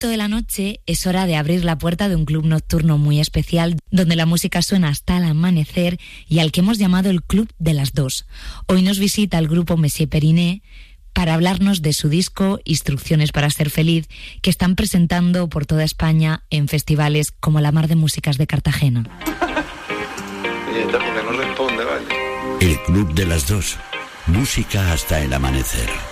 De la noche es hora de abrir la puerta de un club nocturno muy especial donde la música suena hasta el amanecer y al que hemos llamado el Club de las Dos. Hoy nos visita el grupo Monsieur Periné para hablarnos de su disco Instrucciones para ser feliz, que están presentando por toda España en festivales como la Mar de Músicas de Cartagena. Oye, porque no responde, vale. El Club de las Dos. Música hasta el amanecer.